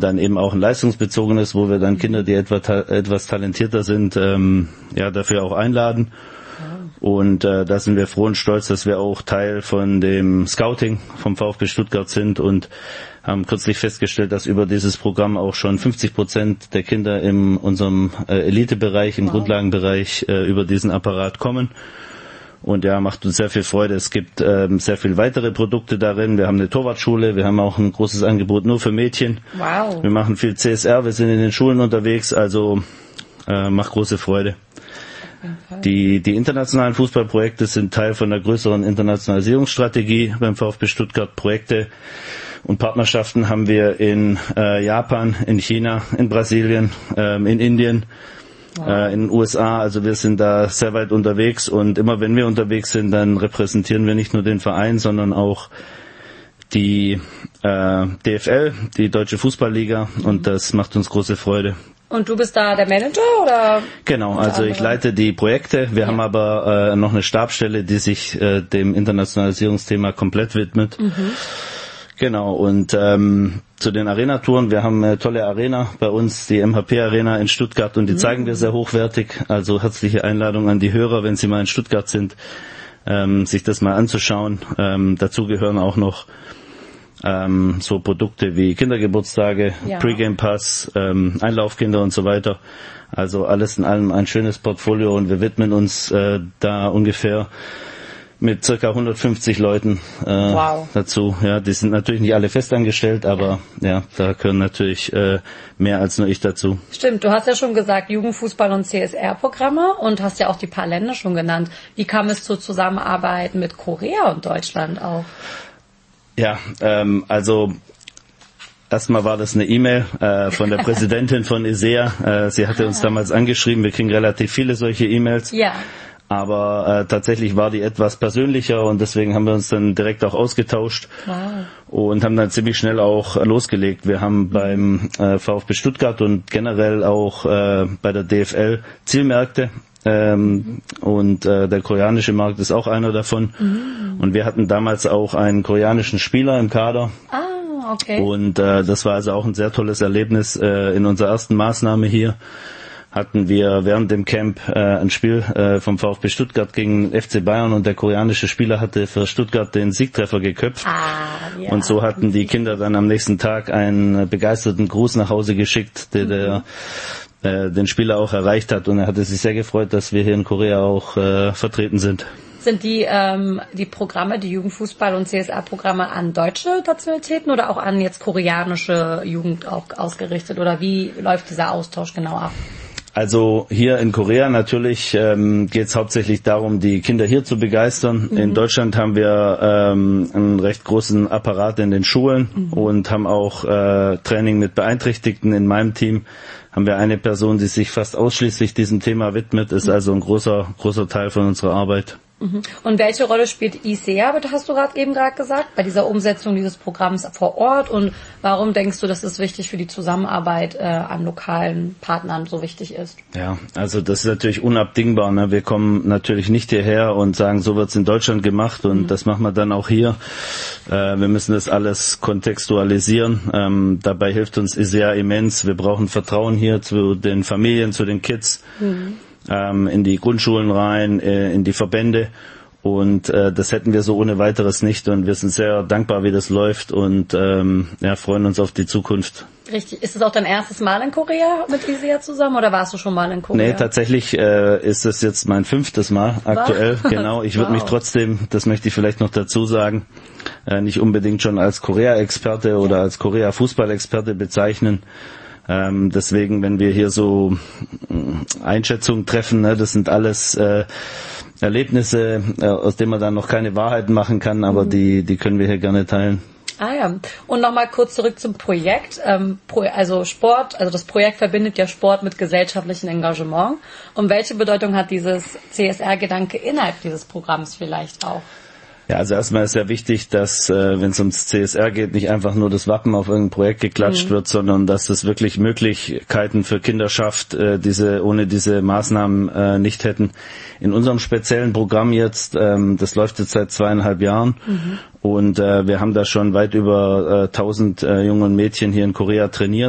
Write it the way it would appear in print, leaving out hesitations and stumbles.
dann eben auch ein leistungsbezogenes, wo wir dann Kinder, die etwas talentierter sind, dafür auch einladen. Und da sind wir froh und stolz, dass wir auch Teil von dem Scouting vom VfB Stuttgart sind und haben kürzlich festgestellt, dass über dieses Programm auch schon 50% der Kinder in unserem Elitebereich, im Grundlagenbereich über diesen Apparat kommen. Und ja, macht uns sehr viel Freude. Es gibt sehr viel weitere Produkte darin. Wir haben eine Torwartschule, wir haben auch ein großes Angebot nur für Mädchen. Wow. Wir machen viel CSR, wir sind in den Schulen unterwegs, also macht große Freude. Die internationalen Fußballprojekte sind Teil von der größeren Internationalisierungsstrategie beim VfB Stuttgart. Projekte und Partnerschaften haben wir in Japan, in China, in Brasilien, in Indien, in den USA. Also wir sind da sehr weit unterwegs und immer wenn wir unterwegs sind, dann repräsentieren wir nicht nur den Verein, sondern auch die DFL, die Deutsche Fußballliga, und das macht uns große Freude. Und du bist da der Manager, oder? Genau, also ich leite die Projekte. Wir haben aber noch eine Stabsstelle, die sich dem Internationalisierungsthema komplett widmet. Genau, und zu den Arena-Touren, wir haben eine tolle Arena bei uns, die MHP-Arena in Stuttgart, und die zeigen wir sehr hochwertig. Also herzliche Einladung an die Hörer, wenn sie mal in Stuttgart sind, sich das mal anzuschauen. Dazu gehören auch noch so Produkte wie Kindergeburtstage, Pre-Game-Pass, Einlaufkinder und so weiter. Also alles in allem ein schönes Portfolio, und wir widmen uns da ungefähr mit circa 150 Leuten dazu. Ja, die sind natürlich nicht alle festangestellt, aber ja, da gehören natürlich mehr als nur ich dazu. Stimmt, du hast ja schon gesagt, Jugendfußball und CSR-Programme, und hast ja auch die paar Länder schon genannt. Wie kam es zur Zusammenarbeit mit Korea und Deutschland auch? Ja, also erstmal war das eine E-Mail von der Präsidentin von ISEA. Sie hatte uns damals angeschrieben. Wir kriegen relativ viele solche E-Mails. Ja. Aber tatsächlich war die etwas persönlicher, und deswegen haben wir uns dann direkt auch ausgetauscht und haben dann ziemlich schnell auch losgelegt. Wir haben beim VfB Stuttgart und generell auch bei der DFL Zielmärkte. Und der koreanische Markt ist auch einer davon. Und wir hatten damals auch einen koreanischen Spieler im Kader. Ah, okay. Und das war also auch ein sehr tolles Erlebnis. In unserer ersten Maßnahme hier hatten wir während dem Camp ein Spiel vom VfB Stuttgart gegen FC Bayern, und der koreanische Spieler hatte für Stuttgart den Siegtreffer geköpft. Und so hatten die Kinder dann am nächsten Tag einen begeisterten Gruß nach Hause geschickt, der den Spieler auch erreicht hat, und er hatte sich sehr gefreut, dass wir hier in Korea auch vertreten sind. Sind die Programme, die Jugendfußball- und CSR-Programme an deutsche Nationalitäten oder auch an jetzt koreanische Jugend auch ausgerichtet, oder wie läuft dieser Austausch genau ab? Also hier in Korea natürlich geht es hauptsächlich darum, die Kinder hier zu begeistern. In Deutschland haben wir einen recht großen Apparat in den Schulen und haben auch Training mit Beeinträchtigten. In meinem Team haben wir eine Person, die sich fast ausschließlich diesem Thema widmet. Ist also ein großer Teil von unserer Arbeit. Und welche Rolle spielt ISEA, hast du eben gerade gesagt, bei dieser Umsetzung dieses Programms vor Ort? Und warum denkst du, dass es wichtig für die Zusammenarbeit an lokalen Partnern so wichtig ist? Ja, also das ist natürlich unabdingbar. Ne? Wir kommen natürlich nicht hierher und sagen, so wird's in Deutschland gemacht, und das machen wir dann auch hier. Wir müssen das alles kontextualisieren. Dabei hilft uns ISEA immens. Wir brauchen Vertrauen hier zu den Familien, zu den Kids. In die Grundschulen rein, in die Verbände, und das hätten wir so ohne weiteres nicht, und wir sind sehr dankbar, wie das läuft, und freuen uns auf die Zukunft. Richtig. Ist es auch dein erstes Mal in Korea mit ISEA zusammen, oder warst du schon mal in Korea? Nee, tatsächlich ist es jetzt mein 5. Mal aktuell. Genau. Ich würde mich trotzdem, das möchte ich vielleicht noch dazu sagen, nicht unbedingt schon als Korea-Experte oder als Korea-Fußball-Experte bezeichnen. Deswegen, wenn wir hier so Einschätzungen treffen, ne, das sind alles Erlebnisse, aus denen man dann noch keine Wahrheiten machen kann, aber die können wir hier gerne teilen. Ah ja, und nochmal kurz zurück zum Projekt. Also Sport, also das Projekt verbindet ja Sport mit gesellschaftlichem Engagement. Und welche Bedeutung hat dieses CSR-Gedanke innerhalb dieses Programms vielleicht auch? Ja, also erstmal ist ja wichtig, dass, wenn es ums CSR geht, nicht einfach nur das Wappen auf irgendein Projekt geklatscht wird, sondern dass es wirklich Möglichkeiten für Kinder schafft, ohne diese Maßnahmen nicht hätten. In unserem speziellen Programm jetzt, das läuft jetzt seit 2,5 Jahren, und wir haben da schon weit über 1000 Jungen und Mädchen hier in Korea trainiert.